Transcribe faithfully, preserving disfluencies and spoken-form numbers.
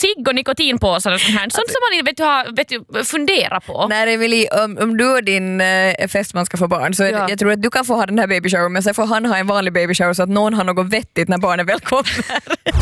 cigg och nikotinpåsar och sånt här. Sånt som man vet du, har, vet du, fundera på. Nej, Emily, om, om du och din äh, fästman ska få barn så ja. jag tror att du kan få ha den här baby shower, men sen får han ha en vanlig baby shower så att någon har något vettigt när barnet väl kommer.